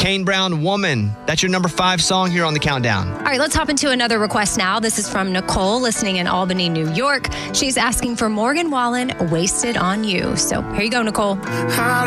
Kane Brown, Woman. That's your number 5 song here on the countdown. All right, let's hop into another request now. This is from Nicole, listening in Albany, New York. She's asking for Morgan Wallen, Wasted on You. So here you go, Nicole.